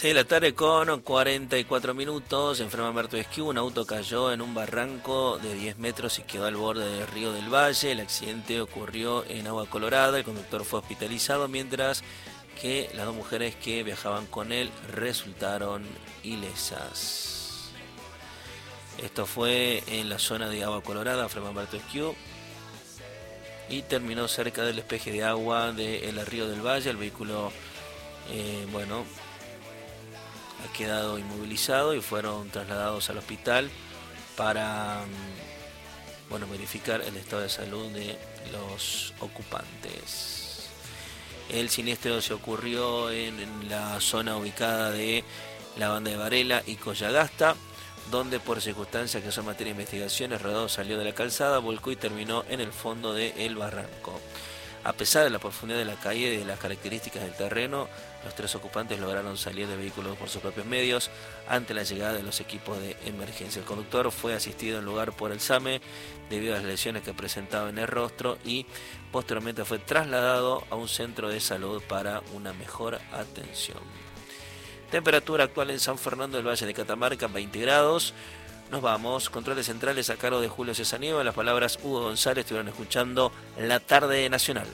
La tarde con 44 minutos, en Fernán Alberto Esquiú, un auto cayó en un barranco de 10 metros y quedó al borde del río del Valle. El accidente ocurrió en Agua Colorada, el conductor fue hospitalizado, mientras que las dos mujeres que viajaban con él resultaron ilesas. Esto fue en la zona de Agua Colorada, Fernán Alberto Esquiú, y terminó cerca del espeje de agua del río del Valle. El vehículo, ha quedado inmovilizado y fueron trasladados al hospital para verificar el estado de salud de los ocupantes. El siniestro se ocurrió en la zona ubicada de la Banda de Varela y Collagasta, donde por circunstancias que son materia de investigación, el rodado salió de la calzada, volcó y terminó en el fondo del barranco. A pesar de la profundidad de la calle y de las características del terreno, los tres ocupantes lograron salir del vehículo por sus propios medios ante la llegada de los equipos de emergencia. El conductor fue asistido en lugar por el SAME debido a las lesiones que presentaba en el rostro y posteriormente fue trasladado a un centro de salud para una mejor atención. Temperatura actual en San Fernando del Valle de Catamarca, 20 grados. Nos vamos, controles centrales a cargo de Julio César Nieva. Las palabras Hugo González, estuvieron escuchando La Tarde Nacional.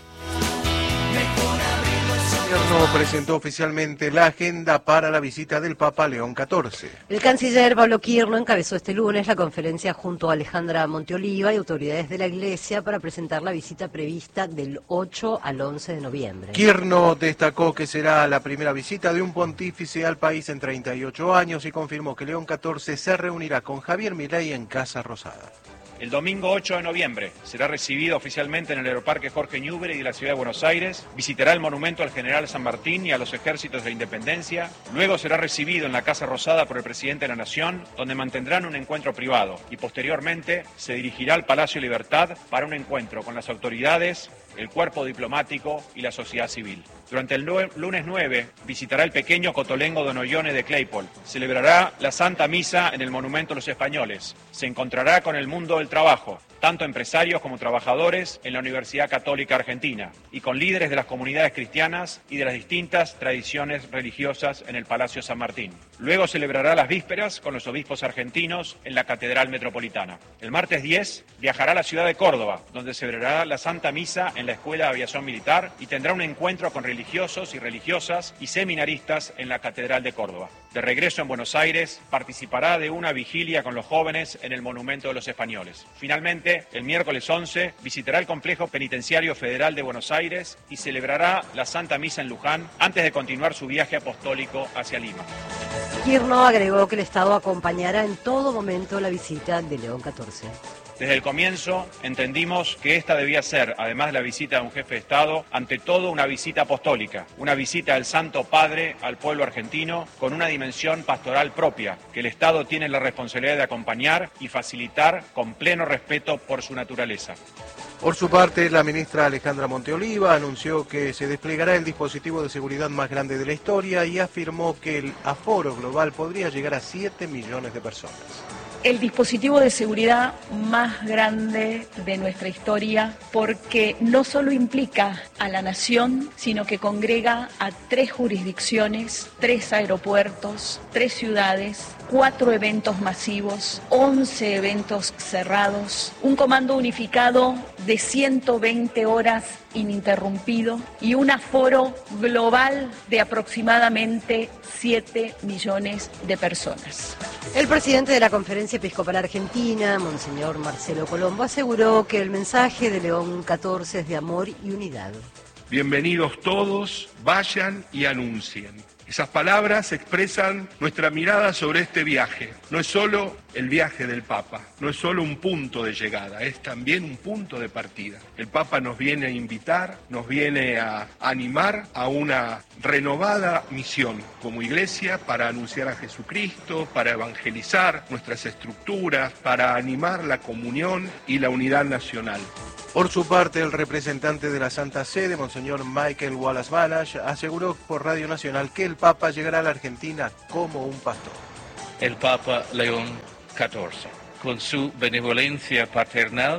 El gobierno presentó oficialmente la agenda para la visita del Papa León XIV. El canciller Pablo Quirno encabezó este lunes la conferencia junto a Alejandra Monteoliva y autoridades de la Iglesia para presentar la visita prevista del 8 al 11 de noviembre. Quirno destacó que será la primera visita de un pontífice al país en 38 años y confirmó que León XIV se reunirá con Javier Milei en Casa Rosada. El domingo 8 de noviembre será recibido oficialmente en el Aeroparque Jorge Newbery de la Ciudad de Buenos Aires, visitará el monumento al general San Martín y a los ejércitos de la Independencia, luego será recibido en la Casa Rosada por el presidente de la Nación, donde mantendrán un encuentro privado, y posteriormente se dirigirá al Palacio Libertad para un encuentro con las autoridades, el cuerpo diplomático y la sociedad civil. Durante el lunes 9 visitará el pequeño Cotolengo Don Ollone de Claypole, celebrará la Santa Misa en el Monumento a los Españoles, se encontrará con el mundo del trabajo, tanto empresarios como trabajadores en la Universidad Católica Argentina, y con líderes de las comunidades cristianas y de las distintas tradiciones religiosas en el Palacio San Martín. Luego celebrará las vísperas con los obispos argentinos en la Catedral Metropolitana. El martes 10 viajará a la ciudad de Córdoba, donde celebrará la Santa Misa en la Escuela de Aviación Militar y tendrá un encuentro con religiosos y religiosas y seminaristas en la Catedral de Córdoba. De regreso en Buenos Aires, participará de una vigilia con los jóvenes en el Monumento de los Españoles. Finalmente, el miércoles 11 visitará el Complejo Penitenciario Federal de Buenos Aires y celebrará la Santa Misa en Luján antes de continuar su viaje apostólico hacia Lima. Quirno agregó que el Estado acompañará en todo momento la visita de León XIV. Desde el comienzo entendimos que esta debía ser, además de la visita de un jefe de Estado, ante todo una visita apostólica, una visita del Santo Padre al pueblo argentino con una dimensión pastoral propia, que el Estado tiene la responsabilidad de acompañar y facilitar con pleno respeto por su naturaleza. Por su parte, la ministra Alejandra Monteoliva anunció que se desplegará el dispositivo de seguridad más grande de la historia y afirmó que el aforo global podría llegar a 7 millones de personas. El dispositivo de seguridad más grande de nuestra historia, porque no solo implica a la nación, sino que congrega a 3 jurisdicciones, 3 aeropuertos, 3 ciudades, 4 eventos masivos, 11 eventos cerrados, un comando unificado de 120 horas ininterrumpido y un aforo global de aproximadamente 7 millones de personas. El presidente de la Conferencia Episcopal Argentina, Monseñor Marcelo Colombo, aseguró que el mensaje de León XIV es de amor y unidad. Bienvenidos todos, vayan y anuncien. Esas palabras expresan nuestra mirada sobre este viaje. No es solo el viaje del Papa, no es solo un punto de llegada, es también un punto de partida. El Papa nos viene a invitar, nos viene a animar a una renovada misión como Iglesia para anunciar a Jesucristo, para evangelizar nuestras estructuras, para animar la comunión y la unidad nacional. Por su parte, el representante de la Santa Sede, Monseñor Michael Wallace Balash, aseguró por Radio Nacional que el Papa llegará a la Argentina como un pastor. El Papa León XIV, con su benevolencia paternal,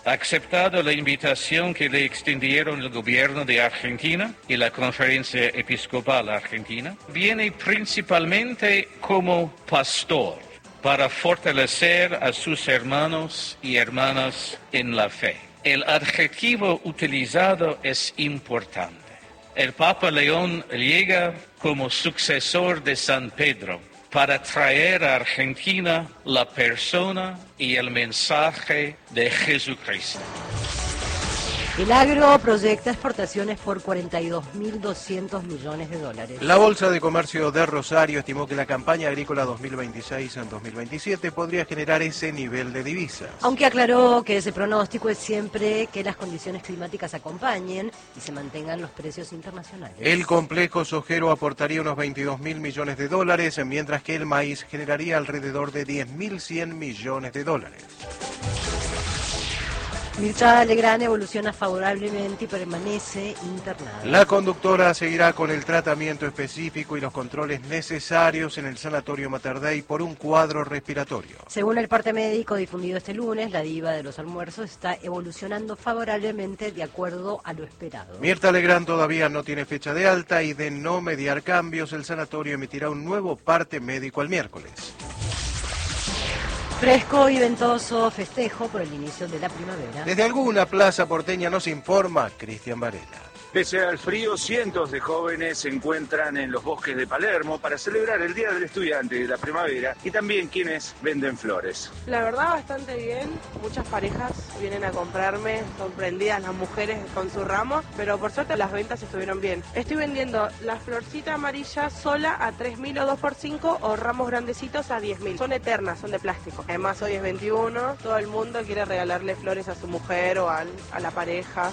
ha aceptado la invitación que le extendieron el gobierno de Argentina y la Conferencia Episcopal Argentina. Viene principalmente como pastor para fortalecer a sus hermanos y hermanas en la fe. El adjetivo utilizado es importante. El Papa León llega como sucesor de San Pedro para traer a Argentina la persona y el mensaje de Jesucristo. El agro proyecta exportaciones por 42.200 millones de dólares. La Bolsa de Comercio de Rosario estimó que la campaña agrícola 2026-2027 podría generar ese nivel de divisas. Aunque aclaró que ese pronóstico es siempre que las condiciones climáticas acompañen y se mantengan los precios internacionales. El complejo sojero aportaría unos 22.000 millones de dólares, mientras que el maíz generaría alrededor de 10.100 millones de dólares. Mirta Legrand evoluciona favorablemente y permanece internada. La conductora seguirá con el tratamiento específico y los controles necesarios en el Sanatorio Mater Dei por un cuadro respiratorio. Según el parte médico difundido este lunes, la diva de los almuerzos está evolucionando favorablemente de acuerdo a lo esperado. Mirta Legrand todavía no tiene fecha de alta y de no mediar cambios, el sanatorio emitirá un nuevo parte médico el miércoles. Fresco y ventoso festejo por el inicio de la primavera. Desde alguna plaza porteña nos informa Cristian Varela. Pese al frío, cientos de jóvenes se encuentran en los bosques de Palermo para celebrar el Día del Estudiante de la primavera y también quienes venden flores. La verdad, bastante bien. Muchas parejas vienen a comprarme, sorprendidas las mujeres con su ramo, pero por suerte las ventas estuvieron bien. Estoy vendiendo la florcita amarilla sola a 3.000 o 2x5 o ramos grandecitos a 10.000. Son eternas, son de plástico. Además, hoy es 21, todo el mundo quiere regalarle flores a su mujer o a la pareja.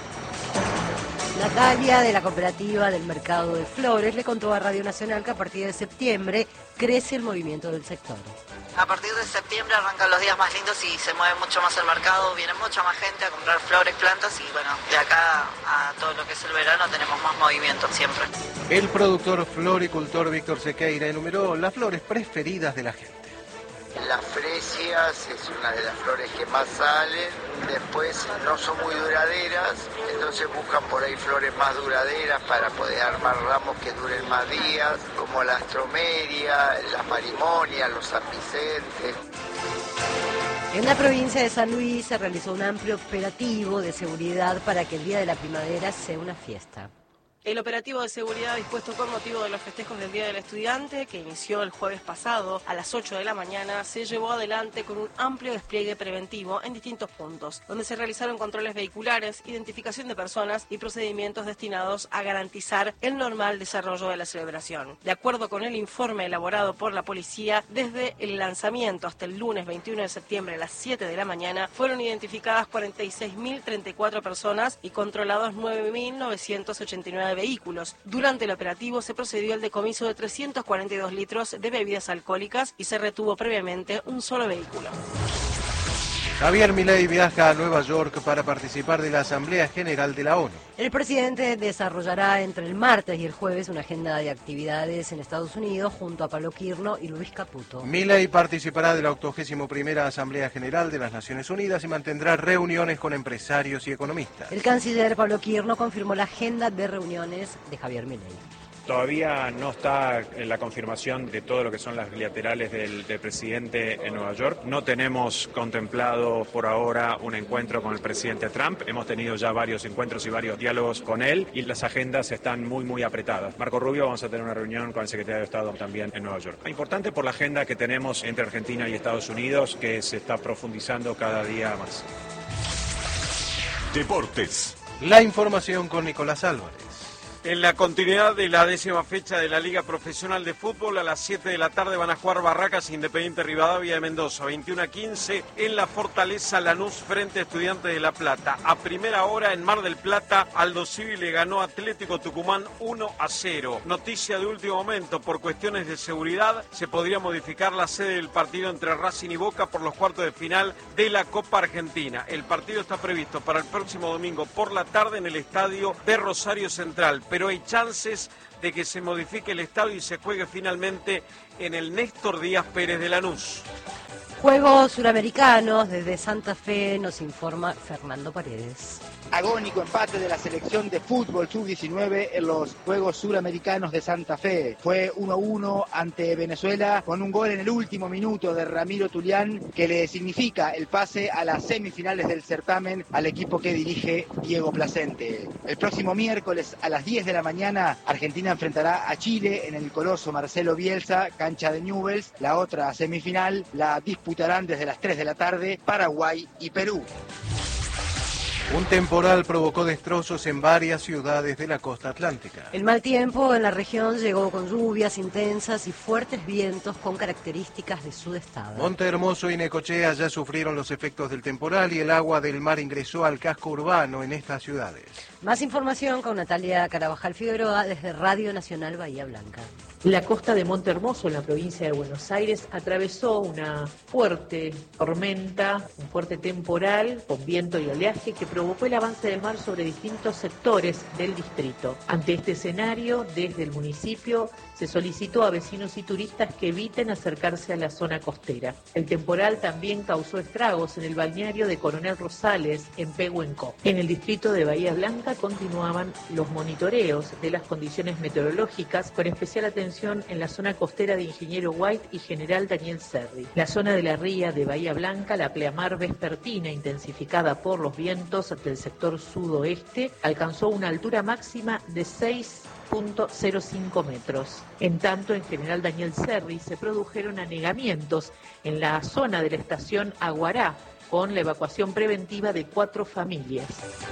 Natalia, de la cooperativa del mercado de flores, le contó a Radio Nacional que a partir de septiembre crece el movimiento del sector. A partir de septiembre arrancan los días más lindos y se mueve mucho más el mercado, viene mucha más gente a comprar flores, plantas y bueno, de acá a todo lo que es el verano tenemos más movimiento siempre. El productor floricultor Víctor Sequeira enumeró las flores preferidas de la gente. Las fresias es una de las flores que más salen, después no son muy duraderas, entonces buscan por ahí flores más duraderas para poder armar ramos que duren más días, como la astromeria, las marimonias, los San Vicente. En la provincia de San Luis se realizó un amplio operativo de seguridad para que el Día de la Primavera sea una fiesta. El operativo de seguridad dispuesto con motivo de los festejos del Día del Estudiante, que inició el jueves pasado a las 8 de la mañana, se llevó adelante con un amplio despliegue preventivo en distintos puntos, donde se realizaron controles vehiculares, identificación de personas y procedimientos destinados a garantizar el normal desarrollo de la celebración. De acuerdo con el informe elaborado por la policía, desde el lanzamiento hasta el lunes 21 de septiembre a las 7 de la mañana, fueron identificadas 46.034 personas y controlados 9.989 vehículos. Durante el operativo se procedió al decomiso de 342 litros de bebidas alcohólicas y se retuvo previamente un solo vehículo. Javier Milei viaja a Nueva York para participar de la Asamblea General de la ONU. El presidente desarrollará entre el martes y el jueves una agenda de actividades en Estados Unidos junto a Pablo Quirno y Luis Caputo. Milei participará de la 81ª Asamblea General de las Naciones Unidas y mantendrá reuniones con empresarios y economistas. El canciller Pablo Quirno confirmó la agenda de reuniones de Javier Milei. Todavía no está en la confirmación de todo lo que son las bilaterales del presidente en Nueva York. No tenemos contemplado por ahora un encuentro con el presidente Trump. Hemos tenido ya varios encuentros y varios diálogos con él y las agendas están muy apretadas. Marco Rubio, vamos a tener una reunión con el secretario de Estado también en Nueva York. Importante por la agenda que tenemos entre Argentina y Estados Unidos, que se está profundizando cada día más. Deportes. La información con Nicolás Álvarez. En la continuidad de la 10ª fecha de la Liga Profesional de Fútbol, a las 7 de la tarde van a jugar Barracas Independiente Rivadavia de Mendoza, 21:15 en la Fortaleza Lanús frente a Estudiantes de La Plata. A primera hora en Mar del Plata, Aldo Civi le ganó a Atlético Tucumán 1-0. Noticia de último momento, por cuestiones de seguridad, se podría modificar la sede del partido entre Racing y Boca por los cuartos de final de la Copa Argentina. El partido está previsto para el próximo domingo por la tarde en el estadio de Rosario Central, pero hay chances de que se modifique el estadio y se juegue finalmente en el Néstor Díaz Pérez de Lanús. Juegos Suramericanos desde Santa Fe, nos informa Fernando Paredes. Agónico empate de la selección de fútbol sub-19 en los Juegos Suramericanos de Santa Fe. Fue 1-1 ante Venezuela con un gol en el último minuto de Ramiro Tulián que le significa el pase a las semifinales del certamen al equipo que dirige Diego Placente. El próximo miércoles a las 10 de la mañana Argentina enfrentará a Chile en el coloso Marcelo Bielsa, cancha de Newell's. La otra semifinal la disputarán desde las 3 de la tarde Paraguay y Perú. Un temporal provocó destrozos en varias ciudades de la costa atlántica. El mal tiempo en la región llegó con lluvias intensas y fuertes vientos con características de sudestada. Montehermoso y Necochea ya sufrieron los efectos del temporal y el agua del mar ingresó al casco urbano en estas ciudades. Más información con Natalia Carabajal Figueroa desde Radio Nacional Bahía Blanca. La costa de Montehermoso, en la provincia de Buenos Aires, atravesó una fuerte tormenta, un fuerte temporal con viento y oleaje que provocó el avance del mar sobre distintos sectores del distrito. Ante este escenario, desde el municipio se solicitó a vecinos y turistas que eviten acercarse a la zona costera. El temporal también causó estragos en el balneario de Coronel Rosales, en Pehuenco. En el distrito de Bahía Blanca continuaban los monitoreos de las condiciones meteorológicas, con especial atención en la zona costera de Ingeniero White y General Daniel Serri. La zona de la ría de Bahía Blanca, la pleamar vespertina intensificada por los vientos del sector sudoeste, alcanzó una altura máxima de 6,05 metros. En tanto, en General Daniel Serri se produjeron anegamientos en la zona de la estación Aguará, con la evacuación preventiva de 4 familias.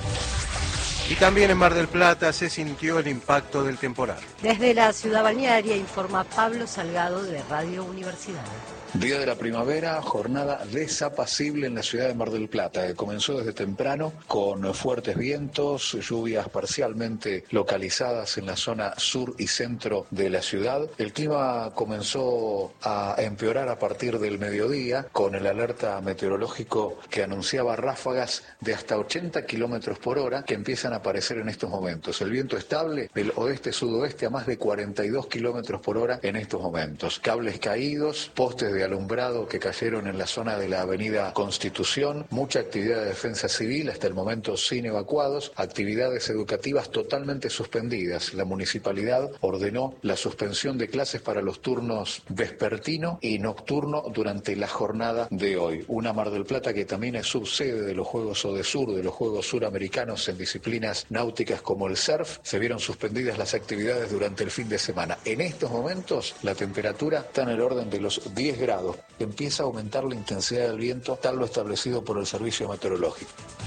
Y también en Mar del Plata se sintió el impacto del temporal. Desde la ciudad balnearia informa Pablo Salgado de Radio Universidad. Día de la primavera, jornada desapacible en la ciudad de Mar del Plata, que comenzó desde temprano con fuertes vientos, lluvias parcialmente localizadas en la zona sur y centro de la ciudad. El clima comenzó a empeorar a partir del mediodía, con el alerta meteorológico que anunciaba ráfagas de hasta 80 kilómetros por hora que empiezan a aparecer en estos momentos. El viento estable del oeste-sudoeste a más de 42 kilómetros por hora en estos momentos. Cables caídos, postes de alumbrado que cayeron en la zona de la avenida Constitución, mucha actividad de defensa civil, hasta el momento sin evacuados, actividades educativas totalmente suspendidas. La municipalidad ordenó la suspensión de clases para los turnos vespertino y nocturno durante la jornada de hoy. Una Mar del Plata que también es subsede de los Juegos Odesur, de los Juegos Suramericanos en disciplinas náuticas como el surf. Se vieron suspendidas las actividades durante el fin de semana. En estos momentos la temperatura está en el orden de los 10 grados. Empieza a aumentar la intensidad del viento, tal lo establecido por el Servicio Meteorológico.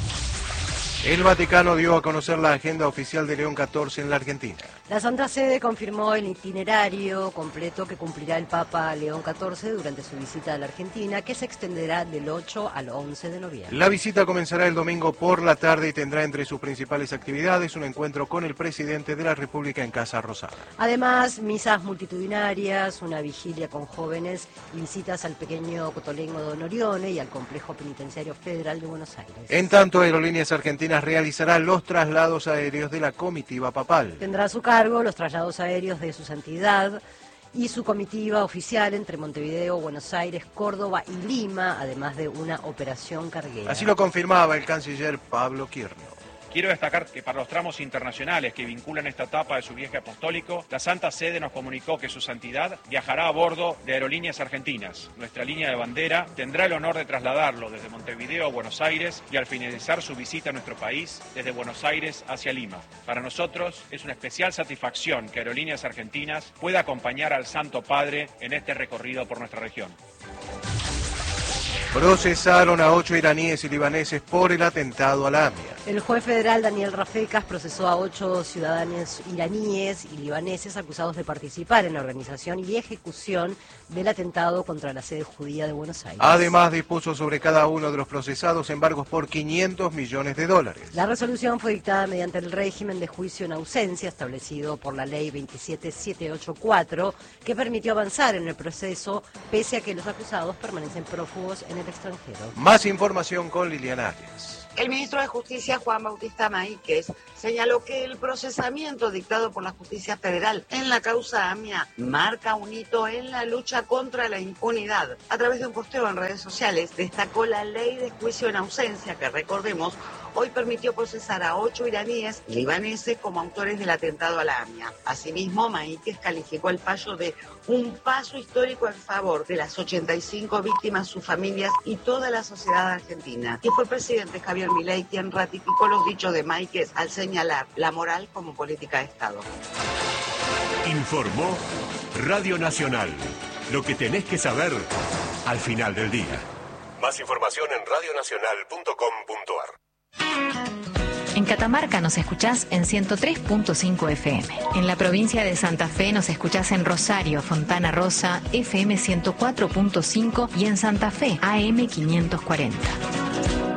El Vaticano dio a conocer la agenda oficial de León XIV en la Argentina. La Santa Sede confirmó el itinerario completo que cumplirá el Papa León XIV durante su visita a la Argentina, que se extenderá del 8 al 11 de noviembre. La visita comenzará el domingo por la tarde y tendrá entre sus principales actividades un encuentro con el presidente de la República en Casa Rosada. Además, misas multitudinarias, una vigilia con jóvenes y visitas al pequeño Cotolengo Don Orione y al Complejo Penitenciario Federal de Buenos Aires. En tanto, Aerolíneas Argentinas realizará los traslados aéreos de la comitiva papal. Tendrá a su cargo los traslados aéreos de su santidad y su comitiva oficial entre Montevideo, Buenos Aires, Córdoba y Lima, además de una operación carguera. Así lo confirmaba el canciller Pablo Quirno. Quiero destacar que para los tramos internacionales que vinculan esta etapa de su viaje apostólico, la Santa Sede nos comunicó que su santidad viajará a bordo de Aerolíneas Argentinas. Nuestra línea de bandera tendrá el honor de trasladarlo desde Montevideo a Buenos Aires y al finalizar su visita a nuestro país, desde Buenos Aires hacia Lima. Para nosotros es una especial satisfacción que Aerolíneas Argentinas pueda acompañar al Santo Padre en este recorrido por nuestra región. Procesaron a 8 iraníes y libaneses por el atentado a la AMIA. El juez federal Daniel Rafecas procesó a 8 ciudadanos iraníes y libaneses acusados de participar en la organización y ejecución del atentado contra la sede judía de Buenos Aires. Además, dispuso sobre cada uno de los procesados embargos por $500 millones. La resolución fue dictada mediante el régimen de juicio en ausencia establecido por la ley 27784, que permitió avanzar en el proceso pese a que los acusados permanecen prófugos en el extranjero. Más información con Liliana Arias. El ministro de Justicia, Juan Bautista Maíquez, señaló que el procesamiento dictado por la Justicia Federal en la causa AMIA marca un hito en la lucha contra la impunidad. A través de un posteo en redes sociales, destacó la ley de juicio en ausencia que, recordemos, hoy permitió procesar a 8 iraníes y libaneses como autores del atentado a la AMIA. Asimismo, Maíquez calificó el fallo de un paso histórico en favor de las 85 víctimas, sus familias y toda la sociedad argentina. Y fue el presidente Javier Milei quien ratificó los dichos de Maíquez al señalar la moral como política de Estado. Informó Radio Nacional. Lo que tenés que saber al final del día. Más información en radionacional.com.ar. En Catamarca nos escuchás en 103.5 FM. En la provincia de Santa Fe nos escuchás en Rosario, Fontana Rosa, FM 104.5 y en Santa Fe, AM 540.